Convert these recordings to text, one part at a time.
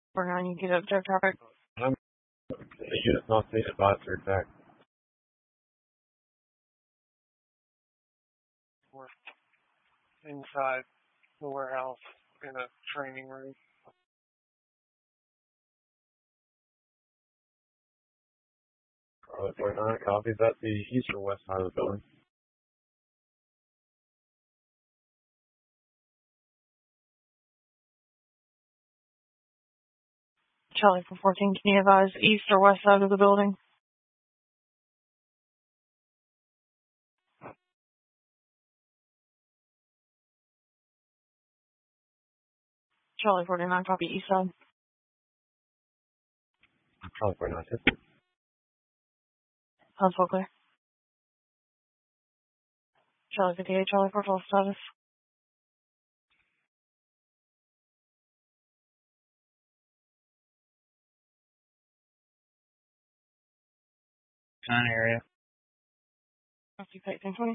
Or now you get up to traffic. I'm unit not the advisor attack. We're inside the warehouse in a training room. Charlie 49, copy. Is that the east or west side of the building? Charlie 414, can you advise east or west side of the building? Charlie 49, copy east side. Charlie 49, hit. Sounds well clear. Charlie 58, Charlie 44, status. Kind area. Copy, 1020.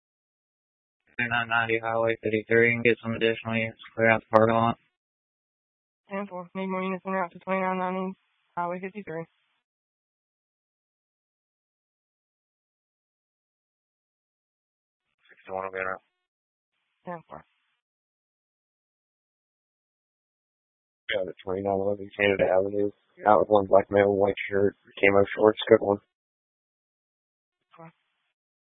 2990 Highway 53 and get some additional units to clear out the parking lot. 10-4. Need more units en route to 2990 Highway 53. 61 will be in route. 10-4. Got it, 2911 Canada Avenue. Out with one black male, white shirt, camo shorts, good one.